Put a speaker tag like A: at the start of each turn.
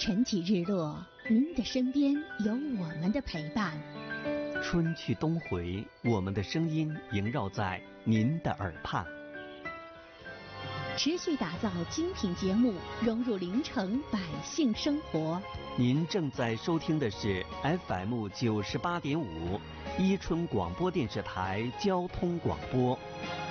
A: 晨起日落，您的身边有我们的陪伴。
B: 春去冬回，我们的声音萦绕在您的耳畔。
A: 持续打造精品节目，融入临城百姓生活。
B: 您正在收听的是 FM98.5，伊春广播电视台交通广播。